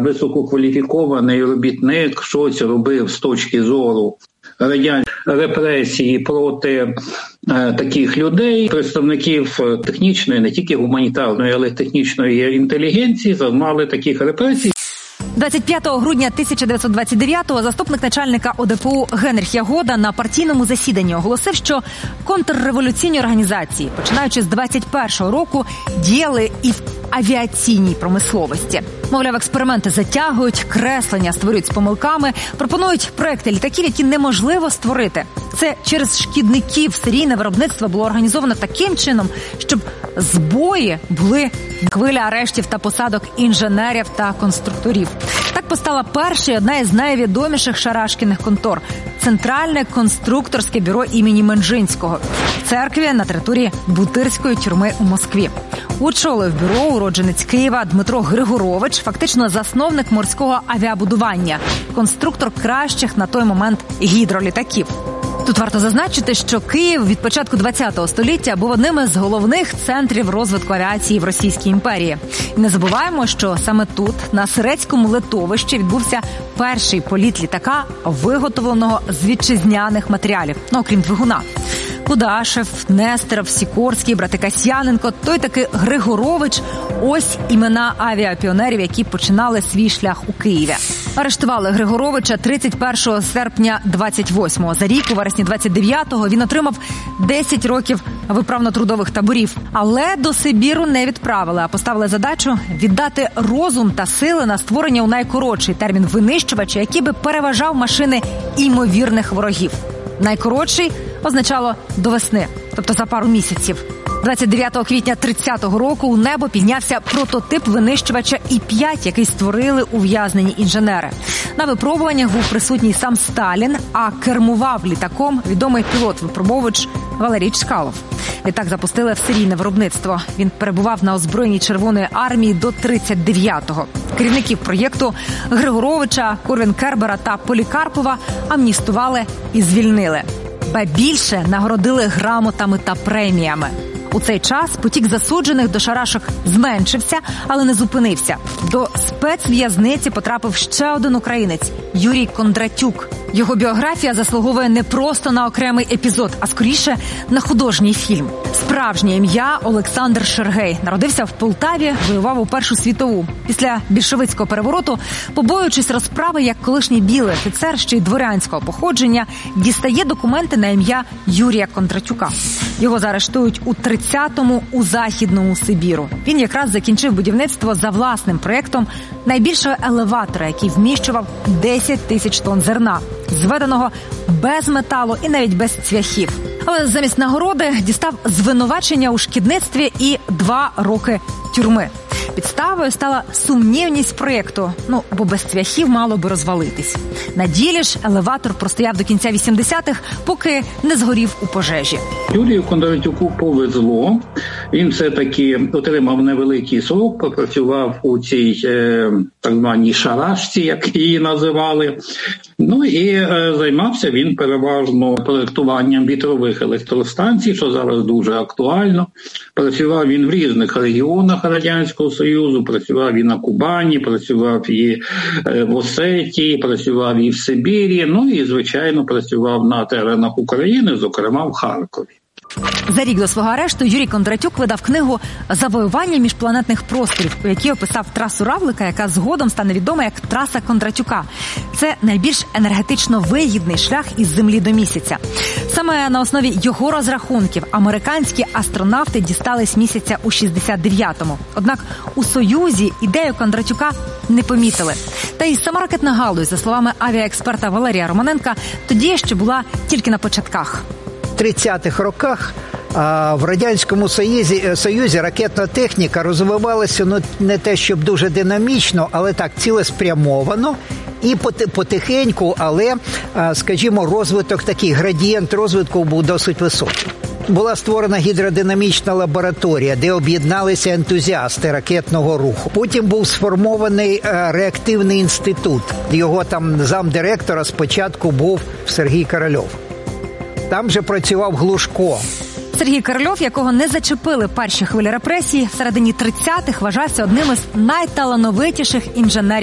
висококваліфікований робітник щось робив з точки зору репресії проти таких людей, представників технічної, не тільки гуманітарної, але й технічної інтелігенції зазнали таких репресій. 25 грудня 1929-го заступник начальника ОДПУ Генріх Ягода на партійному засіданні оголосив, що контрреволюційні організації, починаючи з 21-го року, діяли і в авіаційній промисловості. Мовляв, експерименти затягують, креслення створюють з помилками, пропонують проекти літаків, які неможливо створити. Це через шкідників серійне виробництво було організовано таким чином, щоб збої були хвиля арештів та посадок інженерів та конструкторів. Так постала перша і одна із найвідоміших шарашкіних контор – Центральне конструкторське бюро імені Менжинського в церкві на території Бутирської тюрми у Москві. Очолив бюро уродженець Києва Дмитро Григорович, фактично засновник морського авіабудування, конструктор кращих на той момент гідролітаків. Тут варто зазначити, що Київ від початку ХХ століття був одним із головних центрів розвитку авіації в Російській імперії. І не забуваємо, що саме тут, на Сирецькому литовищі, відбувся перший політ літака, виготовленого з вітчизняних матеріалів, окрім двигуна. Кудашев, Нестеров, Сікорський, брати Касьяненко, той таки Григорович – ось імена авіапіонерів, які починали свій шлях у Києві. Арештували Григоровича 31 серпня 28-го. За рік, у вересні 29-го, він отримав 10 років виправно-трудових таборів. Але до Сибіру не відправили, а поставили задачу віддати розум та сили на створення у найкоротший термін винищувача, який би переважав машини імовірних ворогів. Найкоротший означало до весни, тобто за пару місяців. 29 квітня 30-го року у небо піднявся прототип винищувача І-5, який створили ув'язнені інженери. На випробуваннях був присутній сам Сталін, а кермував літаком відомий пілот-випробовувач Валерій Чкалов. Літак запустили в серійне виробництво. Він перебував на озброєнні Червоної армії до 39-го. Керівників проєкту Григоровича, Корвін-Кербера та Полікарпова амністували і звільнили. Ба більше нагородили грамотами та преміями. У цей час потік засуджених до шарашок зменшився, але не зупинився. До спецв'язниці потрапив ще один українець – Юрій Кондратюк. Його біографія заслуговує не просто на окремий епізод, а скоріше на художній фільм. Справжнє ім'я – Олександр Шергей. Народився в Полтаві, воював у Першу світову. Після більшовицького перевороту, побоюючись розправи, як колишній білий офіцер, ще й дворянського походження, дістає документи на ім'я Юрія Кондратюка. Його заарештують у 30-му у Західному Сибіру. Він якраз закінчив будівництво за власним проєктом найбільшого елеватора, який вміщував 10 тисяч тонн зерна, зведеного без металу і навіть без цвяхів. Але замість нагороди дістав звинувачення у шкідництві і 2 роки тюрми. Підставою стала сумнівність проєкту, бо без цвяхів мало би розвалитись. На ділі ж елеватор простояв до кінця 80-х, поки не згорів у пожежі. Юрію Кондратюку повезло. Він все-таки отримав невеликий срок, попрацював у цій так званій шарашці, як її називали. І займався він переважно проєктуванням вітрових електростанцій, що зараз дуже актуально. Працював він в різних регіонах Радянського Союзу, працював і на Кубані, працював і в Осетії, працював і в Сибірі, і, звичайно, працював на теренах України, зокрема в Харкові. За рік до свого арешту Юрій Кондратюк видав книгу «Завоювання міжпланетних просторів», у якій описав трасу Равлика, яка згодом стане відома як траса Кондратюка. Це найбільш енергетично вигідний шлях із Землі до Місяця. Саме на основі його розрахунків американські астронавти дістались Місяця у 69-му. Однак у Союзі ідею Кондратюка не помітили. Та й сама ракетна галузь, за словами авіаексперта Валерія Романенка, тоді ще була тільки на початках. В 30-х роках в Радянському Союзі ракетна техніка розвивалася не те, щоб дуже динамічно, але так цілеспрямовано і потихеньку, але, скажімо, розвиток такий, градієнт розвитку був досить високий. Була створена гідродинамічна лабораторія, де об'єдналися ентузіасти ракетного руху. Потім був сформований реактивний інститут. Його там замдиректора спочатку був Сергій Корольов. Там же працював Глушко. Сергій Корольов, якого не зачепили перші хвилі репресій, в середині 30-х вважався одним із найталановитіших інженерів